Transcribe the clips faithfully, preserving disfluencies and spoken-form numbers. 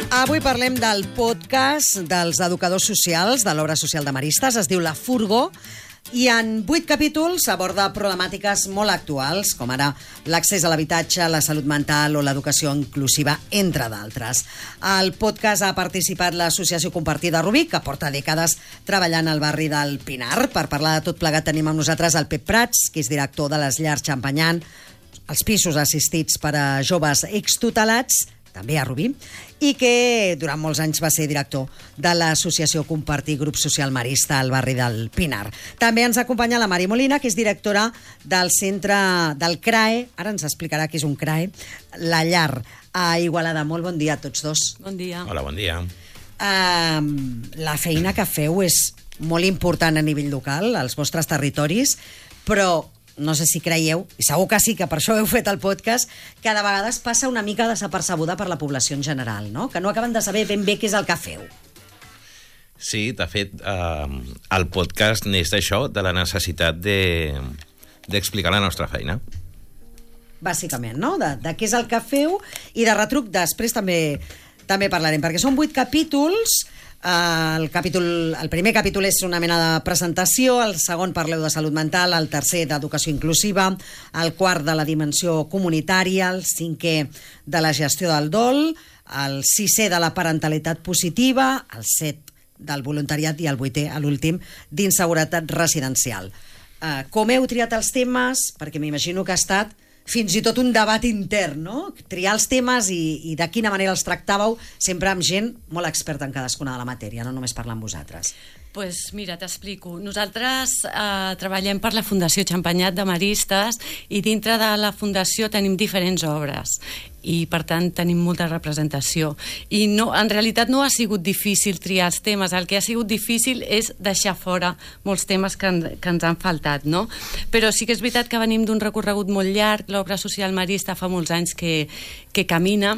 Avui parlem del podcast dels educadors socials de l'obra social de Maristes. Es diu La Furgo i en vuit capítols aborda problemàtiques molt actuals, com ara l'accés a l'habitatge, la salut mental o l'educació inclusiva, entre d'altres. Al podcast ha participat l'Associació Compartida Rubí, que porta dècades treballant al barri del Pinar. Per parlar de tot plegat tenim amb nosaltres el Pep Prats, que és director de les llars Xampanyant, els pisos assistits per a joves extutelats, també a Rubí, i que durant molts anys va ser director de l'Associació Compartir Grup Social Marista al barri del Pinar. També ens acompanya la Mari Molina, que és directora del centre del C R A E, ara ens explicarà què és un C R A E, La Llar, a Igualada. Molt bon dia a tots dos. Bon dia. Hola, bon dia. Uh, la feina que feu és molt important a nivell local, als vostres territoris, però no sé si creieu, i segur que sí, que per això heu fet el podcast, que de vegades passa una mica desapercebuda per la població en general, no? Que no acaben de saber ben bé què és el que feu. Sí, de fet, eh, el podcast neix d'això, de la necessitat de d'explicar la nostra feina. Bàsicament, no? De, de què és el que feu, i de retruc després també, també parlarem, perquè són vuit capítols. El, capítol, el primer capítol és una mena de presentació, el segon parleu de salut mental, el tercer d'educació inclusiva, el quart de la dimensió comunitària, el cinquè de la gestió del dol, el sisè de la parentalitat positiva, el set del voluntariat i el vuitè, a l'últim, d'inseguretat residencial. Uh, com heu triat els temes? Perquè m'imagino que ha estat fins i tot un debat intern, no? Triar els temes i, i de quina manera els tractàveu, sempre amb gent molt experta en cadascuna de la matèria, no només parlar amb vosaltres. Pues mira, t'explico. Nosaltres eh, treballem per la Fundació Xampanyat de Maristes i dintre de la Fundació tenim diferents obres i per tant tenim molta representació i no, en realitat no ha sigut difícil triar els temes, el que ha sigut difícil és deixar fora molts temes que, en, que ens han faltat, no? Però sí que és veritat que venim d'un recorregut molt llarg, l'obra social marista fa molts anys que, que camina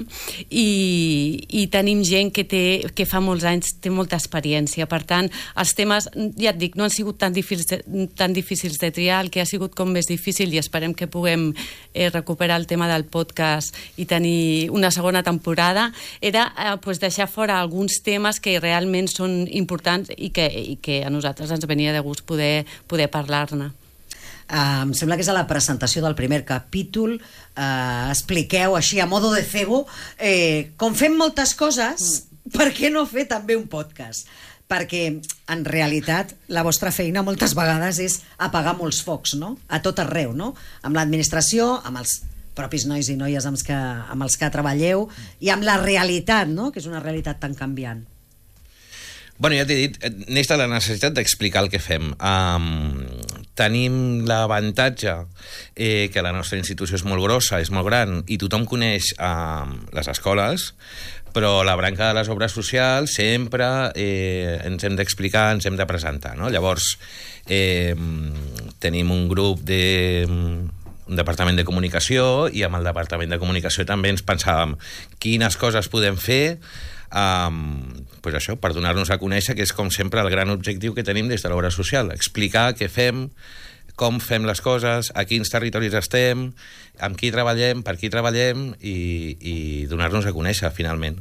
i, i tenim gent que, té, que fa molts anys té molta experiència, per tant els temes, ja et dic, no han sigut tan difícils de, tan difícils de triar, el que ha sigut com més difícil, i esperem que puguem eh, recuperar el tema del podcast i tenir una segona temporada, era eh, pues deixar fora alguns temes que realment són importants i que, i que a nosaltres ens venia de gust poder, poder parlar-ne. Uh, em sembla que és a la presentació del primer capítol, uh, expliqueu així a modo de cebo, eh, com fem moltes coses, mm. per què no fer també un podcast? Perquè en realitat la vostra feina moltes vegades és apagar molts focs, no? A tot arreu, no? Amb l'administració, amb els propis nois i noies amb els que, amb els que treballeu, i amb la realitat, no? Que és una realitat tan canviant. Bueno, ja t'he dit, neix de la necessitat d'explicar el que fem. Um, tenim l'avantatge eh, que la nostra institució és molt grossa, és molt gran, i tothom coneix uh, les escoles, però la branca de les obres socials sempre eh, ens hem d'explicar, ens hem de presentar, no? Llavors, eh, tenim un grup de... un departament de comunicació, i amb el departament de comunicació també ens pensàvem quines coses podem fer um, pues això, per donar-nos a conèixer, que és com sempre el gran objectiu que tenim des de l'obra social, explicar què fem, com fem les coses, a quins territoris estem, amb qui treballem, per qui treballem, i, i donar-nos a conèixer, finalment.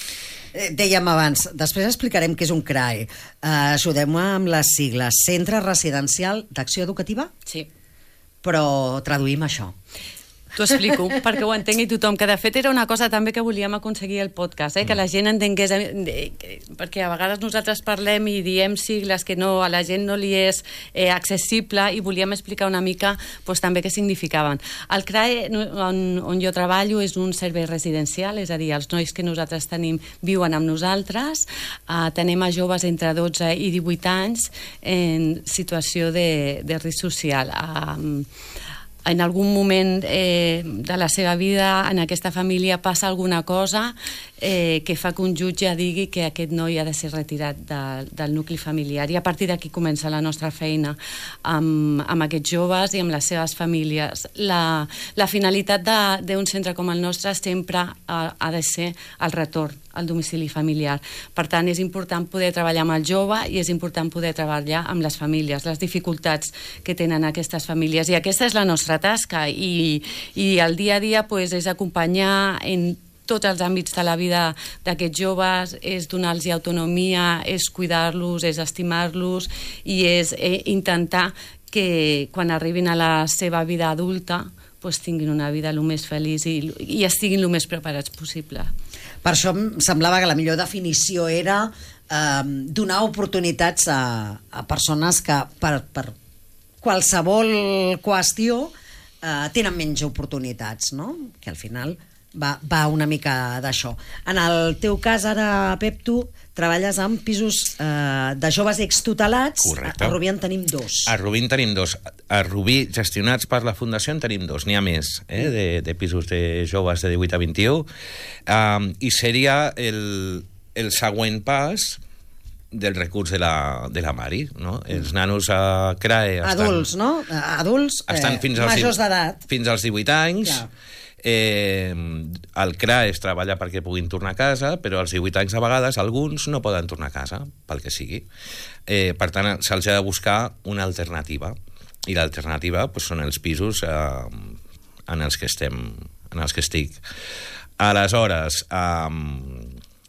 Dèiem abans, després explicarem què és un C R A E. Uh, Ajudem-me amb les sigles. Centre Residencial d'Acció Educativa? Sí. Però traduïm això. T'ho explico, perquè ho entengui tothom, que de fet era una cosa també que volíem aconseguir el podcast, eh? Que la gent entengués, eh, perquè a vegades nosaltres parlem i diem sigles que no, a la gent no li és eh, accessible, i volíem explicar una mica pues, també què significaven. El C R A E, on, on jo treballo, és un servei residencial, és a dir, els nois que nosaltres tenim viuen amb nosaltres, eh, tenim a joves entre dotze i divuit anys en situació de, de risc social. Eh, en algun moment eh, de la seva vida en aquesta família passa alguna cosa eh, que fa que un jutge digui que aquest noi ha de ser retirat de, del nucli familiar, i a partir d'aquí comença la nostra feina amb, amb aquests joves i amb les seves famílies. La, la finalitat d'un centre com el nostre sempre ha, ha de ser el retorn al domicili familiar. Per tant, és important poder treballar amb el jove i és important poder treballar amb les famílies, les dificultats que tenen aquestes famílies. I aquesta és la nostra tasca, i, i el dia a dia pues, és acompanyar en tots els àmbits de la vida d'aquests joves, és donar-los autonomia, és cuidar-los, és estimar-los i és eh, intentar que quan arribin a la seva vida adulta pues, tinguin una vida el més feliç i, i estiguin el més preparats possible. Per això em semblava que la millor definició era eh, donar oportunitats a, a persones que per, per qualsevol qüestió eh, tenen menys oportunitats, no? Que al final va, va una mica d'això. En el teu cas ara, Pep, tu treballes amb pisos eh, de joves extutelats. Correcte. A Rubí en tenim dos. A Rubí en tenim dos. A Rubí, gestionats per la Fundació, en tenim dos. N'hi ha més, eh, de, de pisos de joves de divuit a vint-i-u. Um, I seria el, el següent pas del recurs de la, de la Mari, no? Els nanos a C R A E estan... Adults, no? Adults, estan fins als, majors d'edat. Fins als divuit anys. Clar. Eh, el C R A E es treballa perquè puguin tornar a casa, però als divuit anys a vegades alguns no poden tornar a casa, pel que sigui. Eh, per tant, se'ls ha de buscar una alternativa. I l'alternativa pues, són els pisos eh, en els que estem, en els que estic. Aleshores, eh,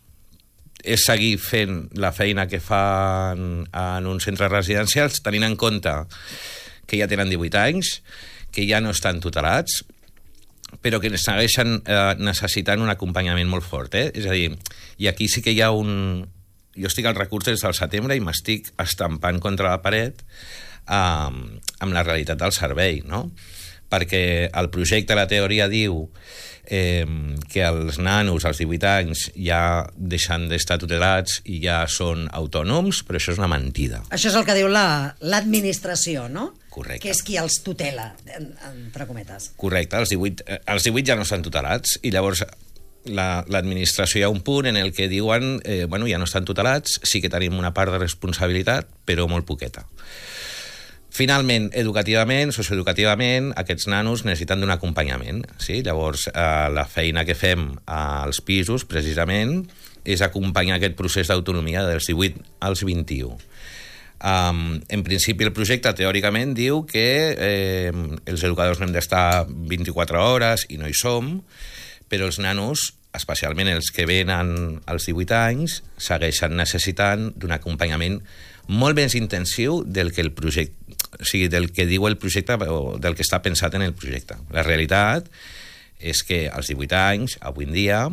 és seguir fent la feina que fan en uns centres residencials, tenint en compte que ja tenen divuit anys, que ja no estan tutelats, però que segueixen eh, necessitant un acompanyament molt fort. Eh? És a dir, i aquí sí que hi ha un... Jo estic al recurs des del setembre i m'estic estampant contra la paret eh, amb la realitat del servei, no? Perquè el projecte, la teoria diu eh, que els nanos als divuit anys ja deixen d'estar tutelats i ja són autònoms, però això és una mentida. Això és el que diu la, l'administració, no? Correcte. Que és qui els tutela, en, entre cometes. Correcte, els divuit, eh, els divuit ja no estan tutelats i llavors la, l'administració hi ha un punt en el que diuen eh, bueno, ja no estan tutelats, sí que tenim una part de responsabilitat, però molt poqueta. Finalment, educativament, socioeducativament, aquests nanos necessiten d'un acompanyament. Sí? Llavors, eh, la feina que fem als pisos, precisament, és acompanyar aquest procés d'autonomia dels divuit als vint-i-u. Um, en principi el projecte teòricament diu que eh, els educadors no hem d'estar vint-i-quatre hores i no hi som, però els nanos, especialment els que venen als divuit anys, segueixen necessitant d'un acompanyament molt més intensiu del que el projecte, o sigui, del que diu el projecte o del que està pensat en el projecte. La realitat és que als divuit anys, avui en dia,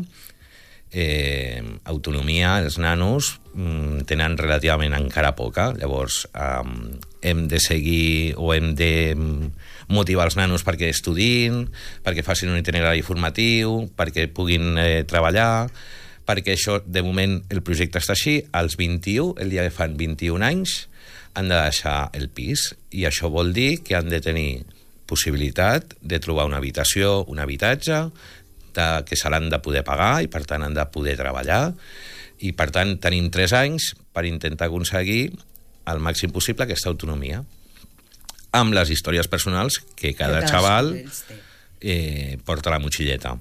eh, autonomia, els nanos mm, tenen relativament encara poca. Llavors um, hem de seguir o hem de motivar els nanos perquè estudin, perquè facin un itinerari formatiu, perquè puguin eh, treballar, perquè això, de moment, el projecte està així. Als vint-i-u, el dia que fan vint-i-un anys, han de deixar el pis, i això vol dir que han de tenir possibilitat de trobar una habitació, un habitatge, de, que se l'han de poder pagar i per tant han de poder treballar, i per tant tenim tres anys per intentar aconseguir al màxim possible aquesta autonomia amb les històries personals que cada que xaval eh, porta a la motxilleta.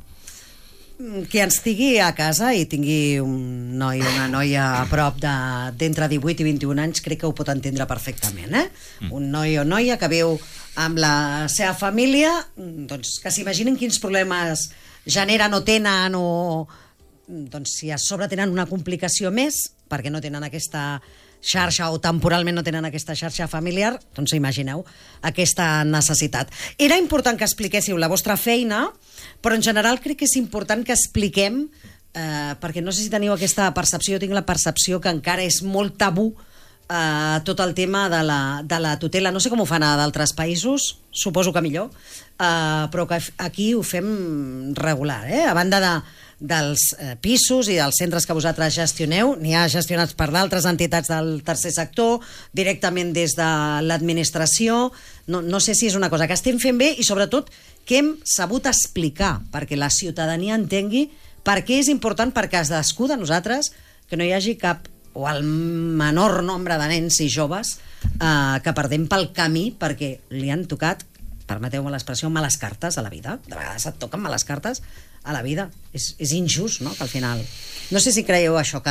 Qui ens estigui a casa i tingui un noi o una noia a prop de, d'entre divuit i vint-i-un anys, crec que ho pot entendre perfectament, eh? Mm. Un noi o noia que viu amb la seva família, doncs que s'imaginin quins problemes generen o tenen, o doncs si a sobre tenen una complicació més perquè no tenen aquesta xarxa o temporalment no tenen aquesta xarxa familiar, doncs imagineu aquesta necessitat. Era important que expliquéssiu la vostra feina, però en general crec que és important que expliquem, eh, perquè no sé si teniu aquesta percepció, jo tinc la percepció que encara és molt tabú eh, tot el tema de la, de la tutela. No sé com ho fan a d'altres països, suposo que millor, eh, però que aquí ho fem regular, eh? A banda de dels eh, pisos i dels centres que vosaltres gestioneu, n'hi ha gestionats per d'altres entitats del tercer sector, directament des de l'administració. No, no sé si és una cosa que estem fent bé i sobretot que hem sabut explicar perquè la ciutadania entengui per què és important per cadascú de nosaltres que no hi hagi cap o el menor nombre de nens i joves eh, que perdem pel camí perquè li han tocat, permeteu-me l'expressió, males cartes a la vida. De vegades et toquen males cartes a la vida. És, és injust, no?, que al final... No sé si creieu això, que,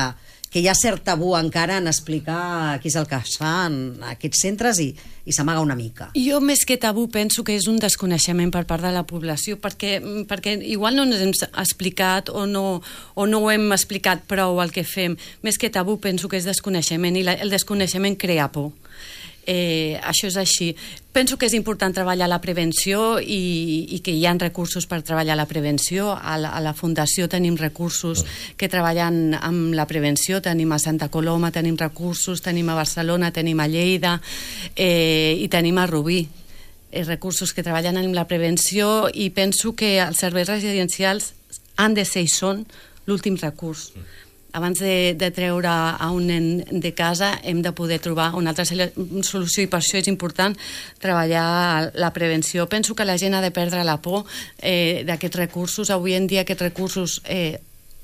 que hi ha cert tabú encara en explicar què és el que es fa en aquests centres i, i s'amaga una mica. Jo, més que tabú, penso que és un desconeixement per part de la població, perquè, perquè igual no ens hem explicat o no, o no ho hem explicat prou el que fem. Més que tabú, penso que és desconeixement, i la, el desconeixement crea por. Eh, això és així. Penso que és important treballar la prevenció i, i que hi ha recursos per treballar la prevenció. A la, a la Fundació tenim recursos que treballen amb la prevenció, tenim a Santa Coloma, tenim recursos, tenim a Barcelona, tenim a Lleida eh, i tenim a Rubí. Eh, recursos que treballen amb la prevenció, i penso que els serveis residencials han de ser i són l'últim recurs. Abans de, de treure a un nen de casa hem de poder trobar una altra solució, i per això és important treballar la prevenció. Penso que la gent ha de perdre la por eh, d'aquests recursos. Avui en dia aquests recursos, eh,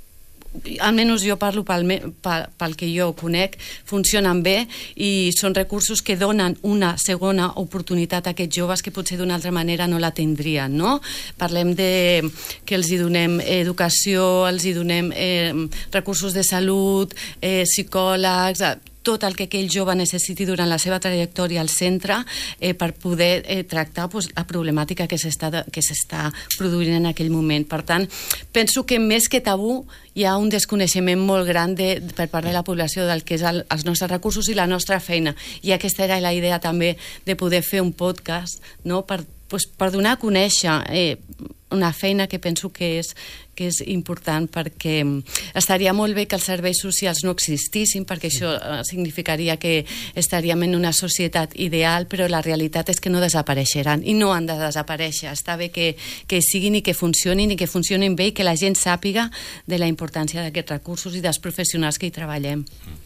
almenys jo parlo pel, pel, pel que jo conec, funcionen bé i són recursos que donen una segona oportunitat a aquests joves que potser d'una altra manera no la tindrien, no? Parlem de que els hi donem educació, els hi donem eh, recursos de salut, eh, psicòlegs, tot el que aquell jove necessiti durant la seva trajectòria al centre eh, per poder eh, tractar pues, la problemàtica que s'està que s'està produint en aquell moment. Per tant, penso que més que tabú hi ha un desconeixement molt gran de, per part de la població del que és el, els nostres recursos i la nostra feina. I aquesta era la idea també de poder fer un podcast, no? per, pues, per donar a conèixer eh, una feina que penso que és, que és important, perquè estaria molt bé que els serveis socials no existissin, perquè això significaria que estaríem en una societat ideal, però la realitat és que no desapareixeran i no han de desaparèixer. Està bé que, que siguin i que funcionin i que funcionin bé i que la gent sàpiga de la importància d'aquests recursos i dels professionals que hi treballem.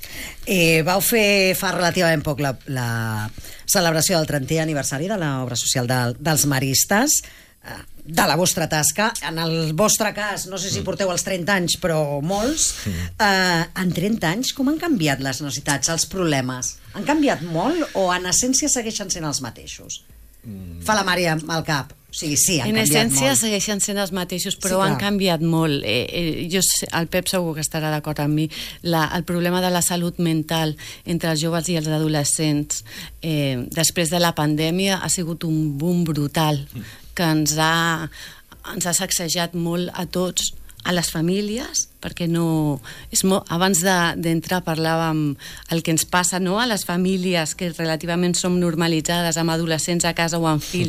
Eh, vau fer fa relativament poc la, la celebració del trentè aniversari de l'obra social de, dels maristes, de la vostra tasca. En el vostre cas, no sé si porteu els trenta anys, però molts. Eh, en trenta anys, com han canviat les necessitats, els problemes? Han canviat molt o en essència segueixen sent els mateixos? Fa la Mària al cap. O sigui, sí, han en canviat essència molt. segueixen sent els mateixos, però Sí, han clar. canviat molt. Eh, eh, jo, sé- el Pep segur que estarà d'acord amb mi. La, el problema de la salut mental entre els joves i els adolescents eh, després de la pandèmia ha sigut un boom brutal que ens ha, ens ha sacsejat molt a tots, a les famílies, perquè no... És molt, abans d'entrar de, parlàvem el que ens passa, no?, a les famílies que relativament som normalitzades amb adolescents a casa o amb fills,